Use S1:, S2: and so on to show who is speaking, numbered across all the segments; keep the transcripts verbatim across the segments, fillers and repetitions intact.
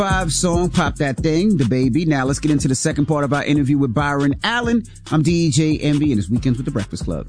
S1: Five song, Pop That Thing, The Baby. Now let's get into the second part of our interview with Byron Allen. I'm D J Envy, and it's Weekends with the Breakfast Club.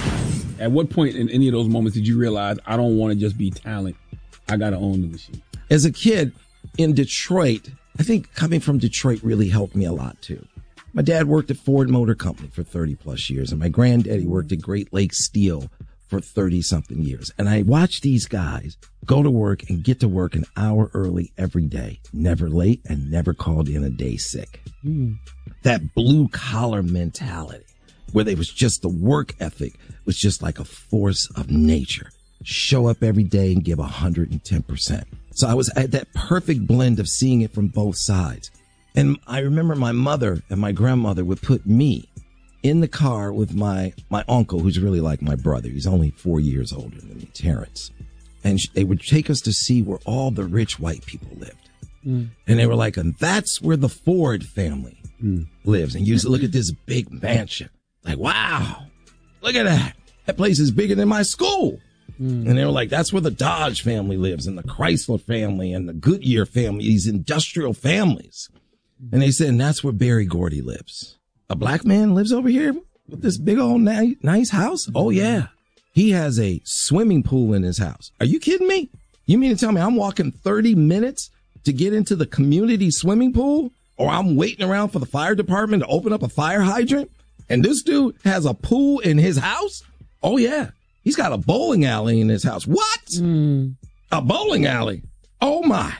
S2: At what point in any of those moments did you realize, I don't want to just be talent, I got to own the machine?
S3: As a kid in Detroit, I think coming from Detroit really helped me a lot too. My dad worked at Ford Motor Company for thirty plus years, and my granddaddy worked at Great Lakes Steel for thirty something years. And I watched these guys go to work and get to work an hour early every day, never late and never called in a day sick. Mm. That blue collar mentality where they was just the work ethic was just like a force of nature. Show up every day and give one hundred ten percent. So I was at that perfect blend of seeing it from both sides. And I remember my mother and my grandmother would put me in the car with my, my uncle, who's really like my brother. He's only four years older than me, Terrence. And they would take us to see where all the rich white people lived. Mm. And they were like, and that's where the Ford family mm. lives. And you used to look at this big mansion. Like, wow, look at that. That place is bigger than my school. Mm. And they were like, that's where the Dodge family lives, and the Chrysler family and the Goodyear family, these industrial families. And they said, and that's where Berry Gordy lives. A black man lives over here with this big old ni- nice house? Oh, yeah. He has a swimming pool in his house. Are you kidding me? You mean to tell me I'm walking thirty minutes to get into the community swimming pool? Or I'm waiting around for the fire department to open up a fire hydrant? And this dude has a pool in his house? Oh, yeah. He's got a bowling alley in his house. What? Mm. A bowling alley? Oh, my.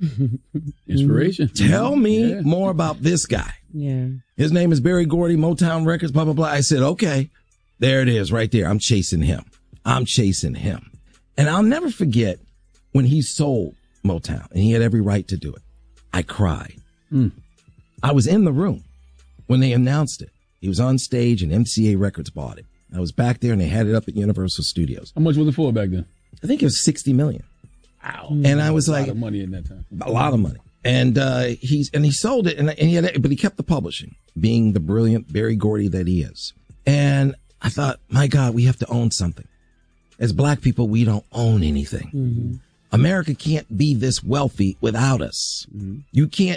S2: Inspiration.
S3: Tell me yeah. more about this guy.
S4: Yeah.
S3: His name is Berry Gordy, Motown Records, blah, blah, blah. I said, okay, there it is right there. I'm chasing him. I'm chasing him. And I'll never forget when he sold Motown, and he had every right to do it. I cried. Mm. I was in the room when they announced it. He was on stage and M C A Records bought it. I was back there and they had it up at Universal Studios.
S2: How much was it for back then?
S3: I think it was sixty million.
S2: Wow.
S3: And I was like,
S2: a lot of money in that time.
S3: A lot of money. And, uh, he's, and he sold it and, and he had, but he kept the publishing, being the brilliant Berry Gordy that he is. And I thought, my God, we have to own something. As black people, we don't own anything. Mm-hmm. America can't be this wealthy without us. Mm-hmm. You can't,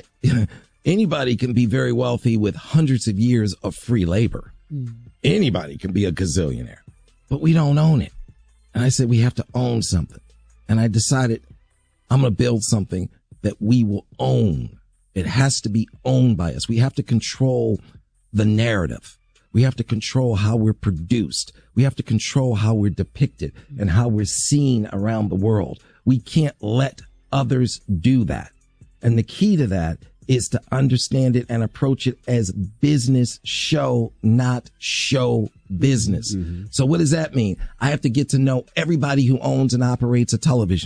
S3: anybody can be very wealthy with hundreds of years of free labor. Mm-hmm. Anybody can be a gazillionaire, but we don't own it. And I said, we have to own something. And I decided I'm going to build something that we will own. It has to be owned by us. We have to control the narrative. We have to control how we're produced. We have to control how we're depicted and how we're seen around the world. We can't let others do that. And the key to that is to understand it and approach it as business show, not show business. Mm-hmm. So what does that mean? I have to get to know everybody who owns and operates a television